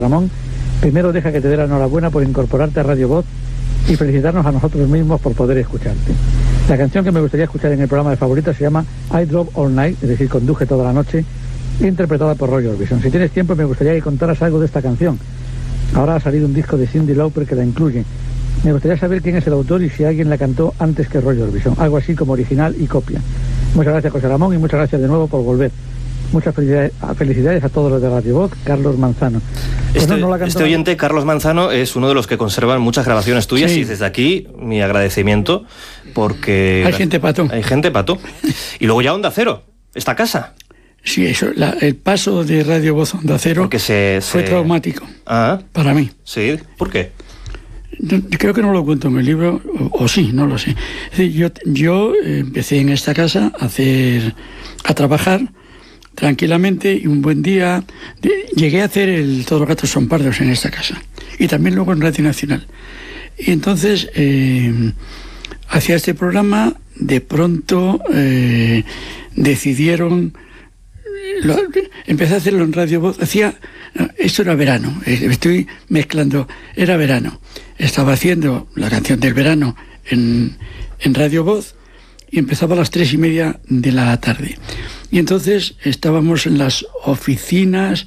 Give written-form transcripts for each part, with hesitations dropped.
Ramón, primero deja que te dé la enhorabuena por incorporarte a Radio Voz y felicitarnos a nosotros mismos por poder escucharte. La canción que me gustaría escuchar en el programa de favoritos se llama I Drove All Night, es decir, conduje toda la noche, interpretada por Roy Orbison. Si tienes tiempo, me gustaría que contaras algo de esta canción. Ahora ha salido un disco de Cyndi Lauper que la incluye. Me gustaría saber quién es el autor y si alguien la cantó antes que Roy Orbison, algo así como original y copia. Muchas gracias, José Ramón, y muchas gracias de nuevo por volver. Muchas felicidades a todos los de Radio Voz. Carlos Manzano. Pues este oyente, Carlos Manzano, es uno de los que conservan muchas grabaciones tuyas, sí. Y desde aquí mi agradecimiento, porque hay gente pato. Hay gente pato. Y luego ya Onda Cero, esta casa. Sí, eso, el paso de Radio Voz a Onda Cero fue traumático para mí. Sí, ¿por qué? Creo que no lo cuento en el libro, o sí, no lo sé. Es decir, yo empecé en esta casa a trabajar tranquilamente, y un buen día llegué a hacer el Todos los gatos son pardos en esta casa, y también luego en Radio Nacional. Y entonces hacía este programa, de pronto decidieron, empecé a hacerlo en Radio Voz, esto era verano, estoy mezclando, era verano, estaba haciendo la canción del verano en Radio Voz, y empezaba a las 3:30 de la tarde. Y entonces estábamos en las oficinas.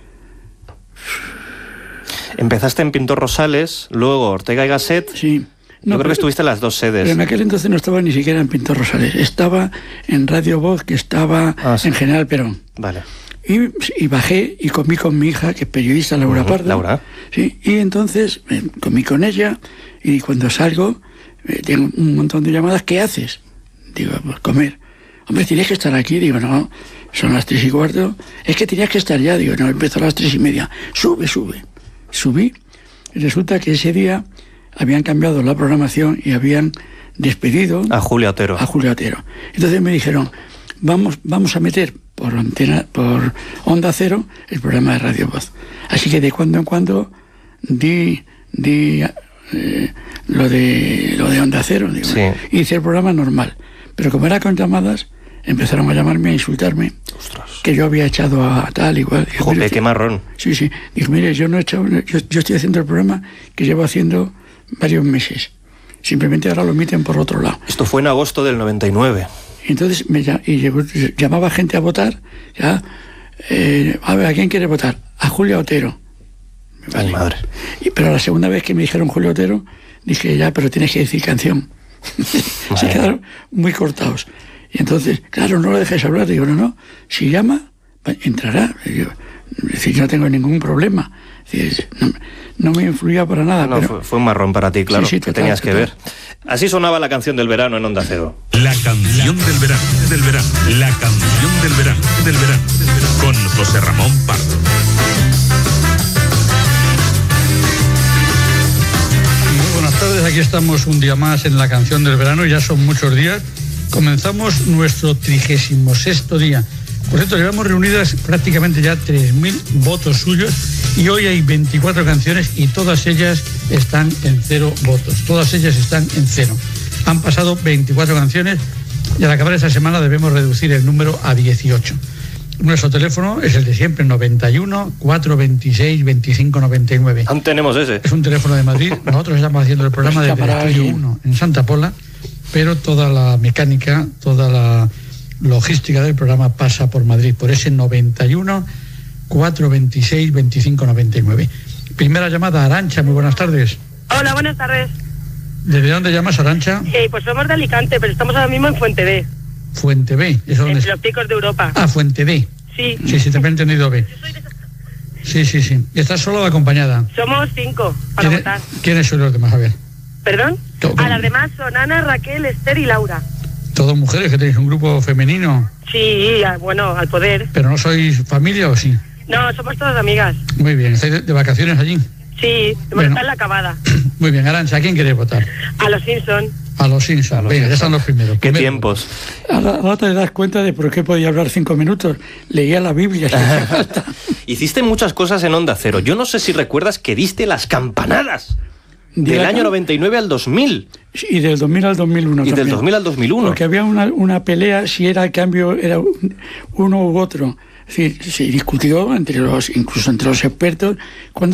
Empezaste en Pintor Rosales, luego Ortega y Gasset. Sí. Yo creo que estuviste en las dos sedes. Pero en aquel entonces no estaba ni siquiera en Pintor Rosales. Estaba en Radio Voz, que estaba en General Perón. Vale. Y bajé y comí con mi hija, que es periodista, Laura Pardo. Laura. Sí, y entonces comí con ella, y cuando salgo, tengo un montón de llamadas. ¿Qué haces? Digo, pues comer. Hombre, ¿tienes que estar aquí? Digo, no, son las 3:15. Es que tenías que estar ya. Digo, no, empezó a las 3:30. Sube. Subí, y resulta que ese día habían cambiado la programación y habían despedido a Julia Otero. Entonces me dijeron, vamos a meter por Onda Cero el programa de Radio Voz. Así que de cuando en cuando di lo de Onda Cero, digo, sí. Hice el programa normal, pero como era con llamadas, empezaron a llamarme, a insultarme. Ostras. Que yo había echado a tal, igual. Joder, qué marrón. Sí. Digo, mire, yo no he echado, yo estoy haciendo el programa que llevo haciendo varios meses. Simplemente ahora lo emiten por otro lado. Esto fue en agosto del 99. Entonces llamaba gente a votar. Ya, a ver, ¿a quién quiere votar? A Julia Otero. Vale. Ay, madre. Pero la segunda vez que me dijeron Julia Otero, dije, ya, pero tienes que decir canción. Se quedaron muy cortados. Y entonces, claro, no lo dejes hablar. Digo, no, si llama, entrará. Digo, es decir, no tengo ningún problema. Es decir, no me influía para nada. No, pero fue un marrón para ti, claro, sí, que tenías que ver. Así sonaba la canción del verano en Onda Cero. La canción del verano. La canción del verano. Con José Ramón Pardo. Muy buenas tardes, aquí estamos un día más en la canción del verano, ya son muchos días. Comenzamos nuestro 36º día. Por cierto, llevamos reunidas prácticamente ya 3.000 votos suyos, y hoy hay 24 canciones y todas ellas están en 0 votos. Todas ellas están en 0. Han pasado 24 canciones y al acabar esta semana debemos reducir el número a 18. Nuestro teléfono es el de siempre, 91 426 25 99. Aún tenemos ese. Es un teléfono de Madrid. Nosotros estamos haciendo el programa desde el Estudio 1 en Santa Pola, pero toda la mecánica, toda la logística del programa pasa por Madrid, por ese 91 426 25 99. Primera llamada, Arantxa, muy buenas tardes. Hola, buenas tardes. ¿Desde dónde llamas, Arantxa? Pues somos de Alicante, pero estamos ahora mismo en Fuente B. Fuente B, ¿eso dónde es? En los Picos de Europa. Ah, Fuente B. Sí. Sí, te he entendido B. Sí. ¿Y estás sola o acompañada? Somos 5 para votar. ¿Quiénes son los demás? A ver. ¿Perdón? Las demás son Ana, Raquel, Esther y Laura. ¿Todos mujeres, que tenéis un grupo femenino? Sí, bueno, al poder. ¿Pero no sois familia o sí? No, somos todas amigas. Muy bien, ¿estáis de vacaciones allí? Sí, está en la acabada. Muy bien, Arantxa, ¿a quién queréis votar? A los Simpson. A los Simpson, venga, ya están los primeros. ¿Qué tiempos? Ahora te das cuenta de por qué podía hablar 5 minutos. Leía la Biblia. Hiciste muchas cosas en Onda Cero. Yo no sé si recuerdas que diste las campanadas. Del año 99 al 2000. Y del 2000 al 2001 Y también. del 2000 al 2001. Porque había una pelea si era el cambio, era uno u otro. Es decir, se discutió incluso entre los expertos, cuándo